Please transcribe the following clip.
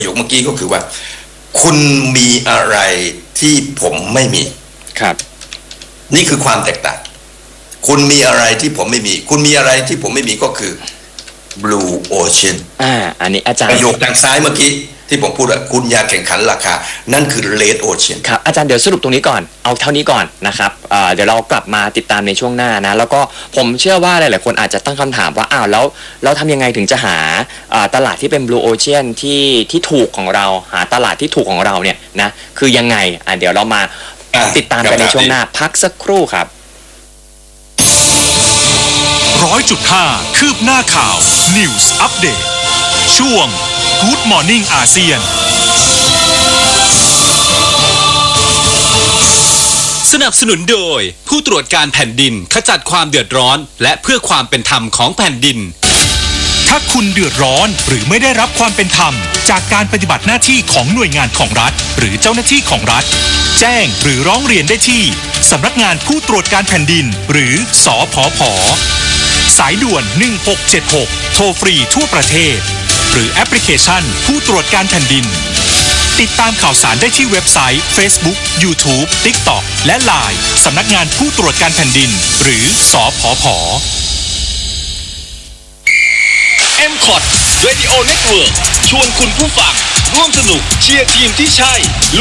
โยคเมื่อกี้ก็คือว่าคุณมีอะไรที่ผมไม่มีครับนี่คือความแตกต่างคุณมีอะไรที่ผมไม่มีคุณมีอะไรที่ผมไม่มีก็คือ Blue Ocean อันนี้อาจารย์ประโยคทางซ้ายเมื่อกี้ที่ผมพูดว่าคุณอยากแข่งขันราคานั่นคือ Red Ocean ครับอาจารย์เดี๋ยวสรุปตรงนี้ก่อนเอาเท่านี้ก่อนนะครับเดี๋ยวเรากลับมาติดตามในช่วงหน้านะแล้วก็ผมเชื่อว่าหลายๆคนอาจจะตั้งคำถามว่าแล้วเราทำยังไงถึงจะหาตลาดที่เป็น Blue Ocean ที่ถูกของเราหาตลาดที่ถูกของเราเนี่ยนะคือยังไงเดี๋ยวเรามาติดตามกันในช่วงหน้าพักสักครู่ครับ 100.5 คืบหน้าข่าว News Update ช่วง Good Morning อาเซียนสนับสนุนโดยผู้ตรวจการแผ่นดินขจัดความเดือดร้อนและเพื่อความเป็นธรรมของแผ่นดินถ้าคุณเดือดร้อนหรือไม่ได้รับความเป็นธรรมจากการปฏิบัติหน้าที่ของหน่วยงานของรัฐหรือเจ้าหน้าที่ของรัฐแจ้งหรือร้องเรียนได้ที่สำนักงานผู้ตรวจการแผ่นดินหรือสผผ.สายด่วน1676โทรฟรีทั่วประเทศหรือแอปพลิเคชันผู้ตรวจการแผ่นดินติดตามข่าวสารได้ที่เว็บไซต์ Facebook YouTube TikTok และ LINE สำนักงานผู้ตรวจการแผ่นดินหรือสผผ. M-Cot Radio Network ชวนคุณผู้ฟังร่วมสนุกเชียร์ทีมที่ใช่